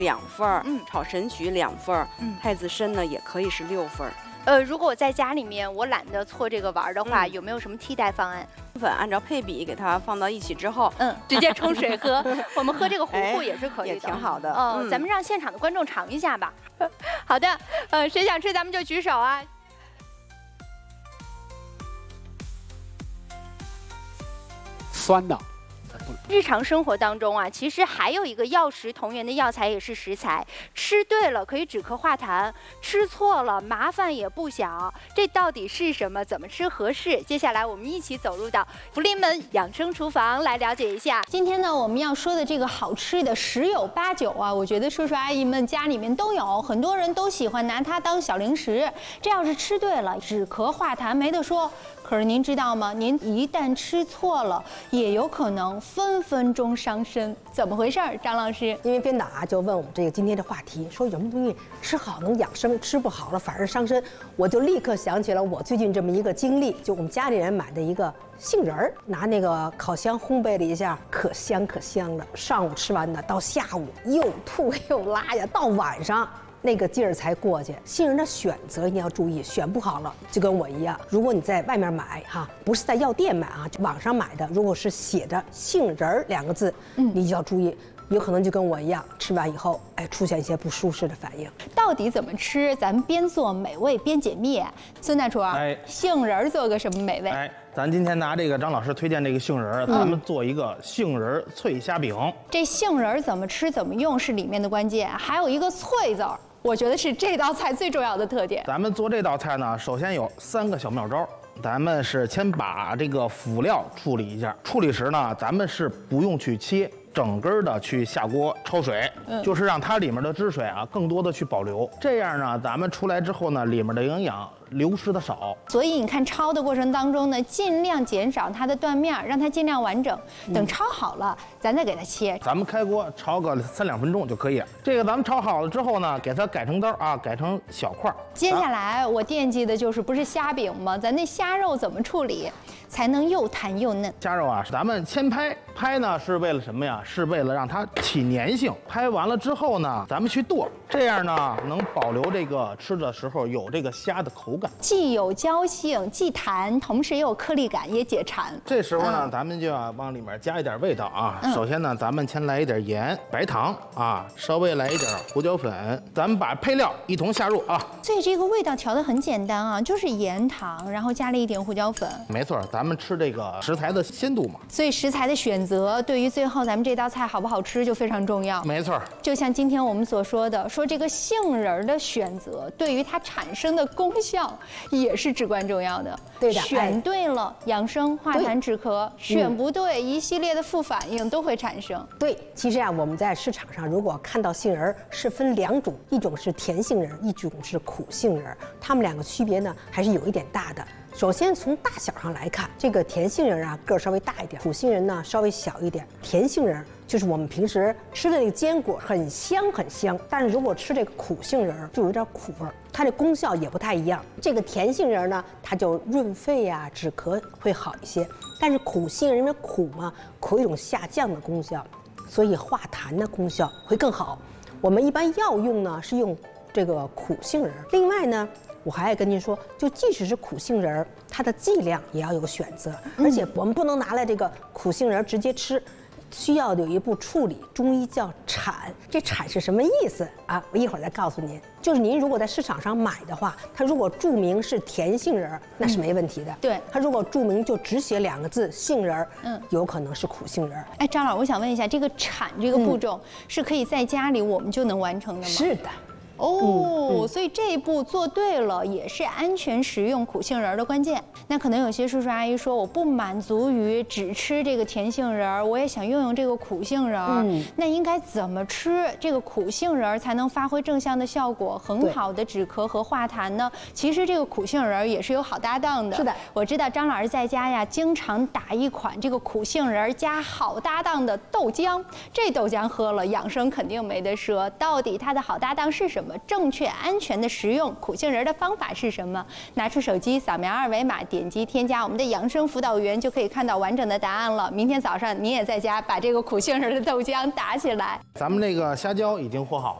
2份儿，炒神曲2份儿，太子参呢也可以是6份儿。 如果我在家里面我懒得搓这个丸的话，有没有什么替代方案？ 粉按照配比给它放到一起之后， 直接冲水喝。我们喝这个糊糊也是可以的， 也挺好的。 咱们让现场的观众尝一下吧。好的，谁想吃咱们就举手啊。 酸的。 日常生活当中啊，其实还有一个药食同源的药材也是食材，吃对了可以止咳化痰，吃错了麻烦也不小。这到底是什么？怎么吃合适？接下来我们一起走入到福临门养生厨房来了解一下。今天呢，我们要说的这个好吃的十有八九啊，我觉得叔叔阿姨们家里面都有，很多人都喜欢拿它当小零食。这要是吃对了，止咳化痰没得说。可是您知道吗？您一旦吃错了，也有可能分分钟伤身。怎么回事儿，张老师？ 因为编导啊就问我们这个今天的话题，说有什么东西吃好能养生，吃不好了反而伤身。我就立刻想起了我最近这么一个经历，就我们家里人买的一个杏仁儿，拿那个烤箱烘焙了一下，可香可香了。上午吃完的，到下午又吐又拉呀，到晚上那个劲儿才过去。杏仁的选择一定要注意，选不好了就跟我一样。如果你在外面买哈，不是在药店买啊，网上买的，如果是写着杏仁儿2个字，你就要注意。有可能就跟我一样，吃完以后，出现一些不舒适的反应。 到底怎么吃？咱们边做美味边解密。孙大厨，杏仁做个什么美味？ 咱今天拿这个张老师推荐这个杏仁，咱们做一个杏仁脆虾饼。 这杏仁怎么吃、怎么用是里面的关键，还有一个脆字儿，我觉得是这道菜最重要的特点。 咱们做这道菜呢，首先有3个小妙招。咱们是先把这个辅料处理一下，处理时呢，咱们是不用去切。整根的去下锅焯水，就是让它里面的汁水啊更多的去保留，这样呢，咱们出来之后呢，里面的营养流失的少。所以你看焯的过程当中呢，尽量减少它的断面，让它尽量完整。等焯好了，咱再给它切。 咱们开锅焯个3-2分钟就可以。这个咱们焯好了之后呢，给它改成刀啊，改成小块。 接下来我惦记的就是不是虾饼吗？咱那虾肉怎么处理？才能又弹又嫩。 虾肉啊，咱们先拍呢是为了什么呀？是为了让它起粘性。拍完了之后呢，咱们去剁，这样呢能保留这个吃的时候有这个虾的口感， 既有胶性，既弹，同时也有颗粒感，也解馋。 这时候呢，咱们就要往里面加一点味道啊。首先呢，咱们先来一点盐、白糖啊，稍微来一点胡椒粉，咱们把配料一同下入啊。 所以这个味道调得很简单啊，就是盐、糖，然后加了一点胡椒粉。 没错，咱们吃这个食材的鲜度嘛。 所以食材的选择对于最后咱们这道菜好不好吃就非常重要。 没错， 就像今天我们所说的，说这个杏仁的选择对于它产生的功效也是至关重要的。 对的， 选对了，养生化痰止咳；选不对，一系列的副反应都会产生。 对，其实啊，我们在市场上如果看到杏仁是分2种，一种是甜杏仁，一种是苦杏仁，它们2个区别呢还是有一点大的。首先从大小上来看，这个甜杏仁啊个儿稍微大一点，苦杏仁呢稍微小一点。甜杏仁就是我们平时吃的那个坚果，很香很香。但是如果吃这个苦杏仁就有点苦味儿，它的功效也不太一样。这个甜杏仁呢，它就润肺呀、止咳会好一些。但是苦杏仁因为苦嘛，苦有一种下降的功效，所以化痰的功效会更好。我们一般药用呢是用这个苦杏仁。另外呢，我还要跟您说，就即使是苦杏仁，它的剂量也要有选择，而且我们不能拿来这个苦杏仁直接吃，需要有一步处理，中医叫铲。这铲是什么意思啊？我一会儿再告诉您。就是您如果在市场上买的话，它如果注明是甜杏仁，那是没问题的。 对， 它如果注明就只写2个字杏仁，有可能是苦杏仁。 张老师，我想问一下，这个铲这个步骤是可以在家里我们就能完成的吗？ 是的。 所以这一步做对了，也是安全食用苦杏仁的关键。那可能有些叔叔阿姨说，我不满足于只吃这个甜杏仁，我也想用这个苦杏仁。那应该怎么吃这个苦杏仁才能发挥正向的效果，很好的止咳和化痰呢？其实这个苦杏仁也是有好搭档的。 是的， 我知道张老师在家呀，经常打一款这个苦杏仁加好搭档的豆浆。这豆浆喝了养生肯定没得说。到底它的好搭档是什么？ 么正确安全的食用苦杏仁的方法是什么？拿出手机扫描2维码，点击添加我们的养生辅导员，就可以看到完整的答案了。明天早上你也在家把这个苦杏仁的豆浆打起来。 咱们这个虾胶已经和好了。